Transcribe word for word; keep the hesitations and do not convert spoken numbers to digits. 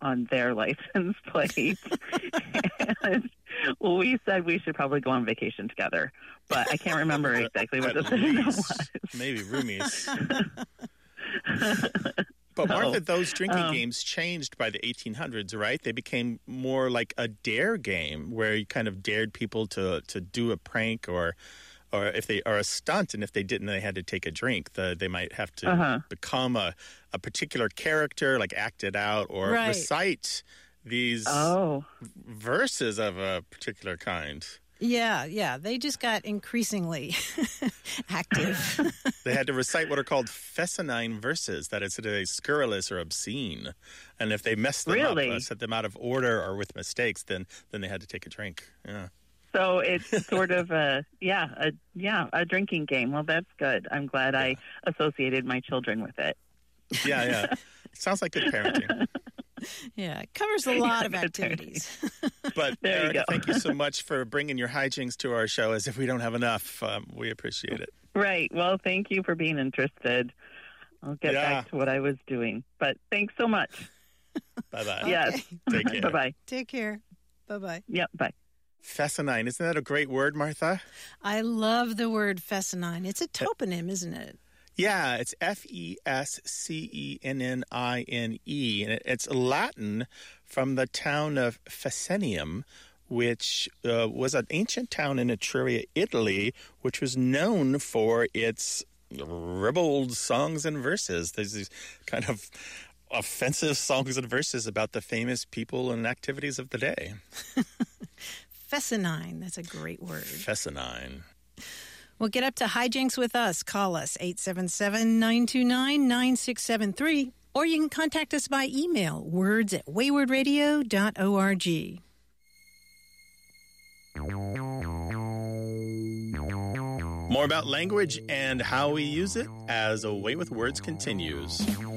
on their license plate. And we said we should probably go on vacation together, but I can't remember exactly what the thing was. Maybe roomies. But Martha, those drinking um, games changed by the eighteen hundreds, right? They became more like a dare game where you kind of dared people to, to do a prank or or if they or a stunt, and if they didn't, they had to take a drink. The, they might have to uh-huh. become a, a particular character, like act it out, or right. recite these oh. verses of a particular kind. Yeah, yeah. They just got increasingly active. They had to recite what are called fescennine verses, that is to say scurrilous or obscene. And if they messed them really? up, uh, set them out of order or with mistakes, then then they had to take a drink. Yeah. So it's sort of a, yeah, a, yeah, a drinking game. Well, that's good. I'm glad yeah. I associated my children with it. Yeah, yeah. Sounds like good parenting. Yeah, it covers a lot of activities. But Erica, thank you so much for bringing your hijinks to our show. As if we don't have enough, um, we appreciate it. Right. Well, thank you for being interested. I'll get yeah. back to what I was doing. But thanks so much. Bye-bye. Yes. Okay. Take care. Bye-bye. Take care. Bye-bye. Yep, bye. Fescennine. Isn't that a great word, Martha? I love the word fescennine. It's a toponym, isn't it? Yeah, it's F E S C E N N I N E, and it's Latin from the town of Fescennium, which uh, was an ancient town in Etruria, Italy, which was known for its ribald songs and verses. There's these kind of offensive songs and verses about the famous people and activities of the day. Fescennine, that's a great word. Fescennine. Well, get up to hijinks with us. Call us, eight seven seven, nine two nine, nine six seven three, or you can contact us by email, words at wayward radio dot org. More about language and how we use it as A Way with Words continues.